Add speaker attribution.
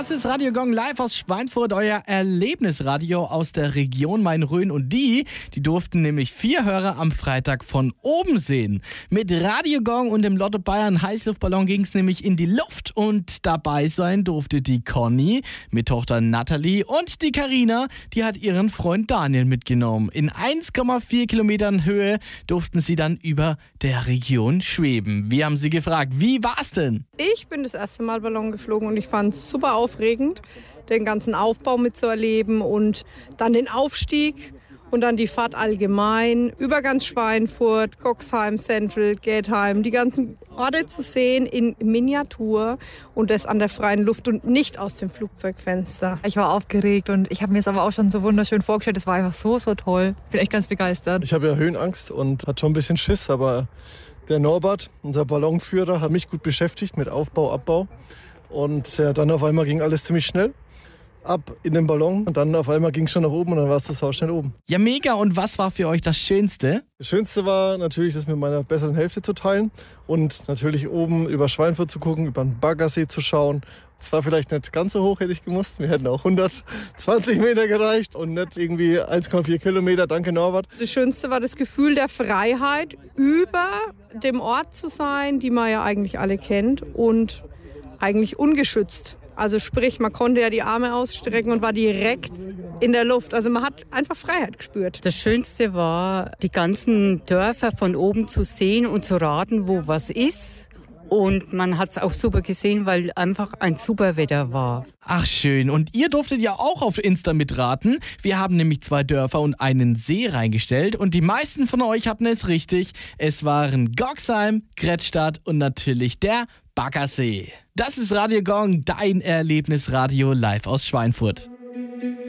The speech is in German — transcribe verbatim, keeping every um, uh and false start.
Speaker 1: Das ist Radio Gong live aus Schweinfurt, euer Erlebnisradio aus der Region Main-Rhön. Und die, die durften nämlich vier Hörer am Freitag von oben sehen. Mit Radio Gong und dem Lotto Bayern Heißluftballon ging es nämlich in die Luft. Und dabei sein durfte die Conny mit Tochter Natalie und die Karina, die hat ihren Freund Daniel mitgenommen. In eins Komma vier Kilometern Höhe durften sie dann über der Region schweben. Wir haben sie gefragt, wie war's denn?
Speaker 2: Ich bin das erste Mal Ballon geflogen und ich fand es super aufregend, den ganzen Aufbau mitzuerleben und dann den Aufstieg und dann die Fahrt allgemein über ganz Schweinfurt, Goxheim, Senfeld, Geldheim, die ganzen Orte zu sehen in Miniatur und das an der freien Luft und nicht aus dem Flugzeugfenster.
Speaker 3: Ich war aufgeregt und ich habe mir es aber auch schon so wunderschön vorgestellt. Es war einfach so, so toll. Ich bin echt ganz begeistert.
Speaker 4: Ich habe ja Höhenangst und hatte schon ein bisschen Schiss, aber der Norbert, unser Ballonführer, hat mich gut beschäftigt mit Aufbau, Abbau. Und ja, dann auf einmal ging alles ziemlich schnell ab in den Ballon und dann auf einmal ging es schon nach oben und dann war es so schnell oben.
Speaker 1: Ja, mega. Und was war für euch das Schönste?
Speaker 4: Das Schönste war natürlich, das mit meiner besseren Hälfte zu teilen und natürlich oben über Schweinfurt zu gucken, über den Baggersee zu schauen. Es war vielleicht nicht ganz so hoch, hätte ich gemusst. Wir hätten auch hundertzwanzig Meter gereicht und nicht irgendwie eins Komma vier Kilometer. Danke, Norbert.
Speaker 2: Das Schönste war das Gefühl der Freiheit, über dem Ort zu sein, die man ja eigentlich alle kennt und eigentlich ungeschützt. Also sprich, man konnte ja die Arme ausstrecken und war direkt in der Luft. Also man hat einfach Freiheit gespürt.
Speaker 5: Das Schönste war, die ganzen Dörfer von oben zu sehen und zu raten, wo was ist. Und man hat es auch super gesehen, weil einfach ein super Wetter war.
Speaker 1: Ach schön. Und ihr durftet ja auch auf Insta mitraten. Wir haben nämlich zwei Dörfer und einen See reingestellt. Und die meisten von euch hatten es richtig. Es waren Goxheim, Grettstadt und natürlich der Baggersee. Das ist Radio Gong, dein Erlebnisradio live aus Schweinfurt.